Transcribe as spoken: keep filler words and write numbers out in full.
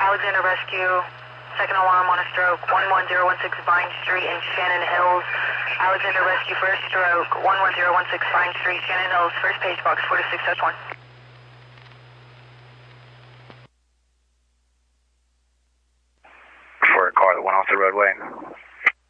Alexander Rescue, second alarm on a stroke, one one zero one six Vine Street in Shannon Hills. Alexander Rescue for a stroke, one one zero one six Vine Street, Shannon Hills, first page box, four to six, touch one. For a car that went off the roadway.